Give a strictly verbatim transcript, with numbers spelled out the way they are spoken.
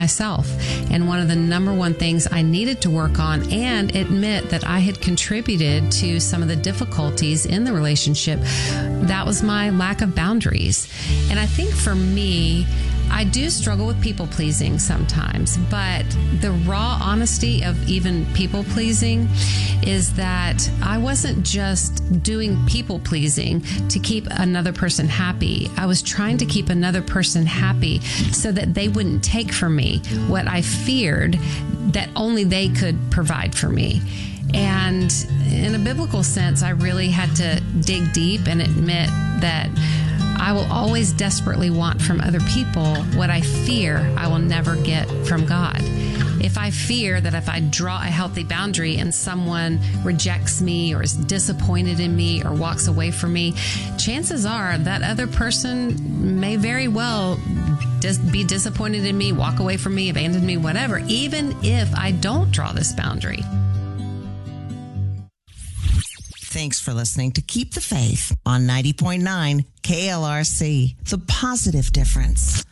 myself. And one of the number one things I needed to work on and admit that I had contributed to some of the difficulties in the relationship, that was my lack of boundaries. And I think for me, I do struggle with people pleasing sometimes, but the raw honesty of even people pleasing is that I wasn't just doing people pleasing to keep another person happy. I was trying to keep another person happy so that they wouldn't take from me what I feared that only they could provide for me. And in a biblical sense, I really had to dig deep and admit that I will always desperately want from other people what I fear I will never get from God. If I fear that if I draw a healthy boundary and someone rejects me or is disappointed in me or walks away from me, chances are that other person may very well dis- be disappointed in me, walk away from me, abandon me, whatever, even if I don't draw this boundary. Thanks for listening to Keep the Faith on ninety point nine K L R C, The Positive Difference.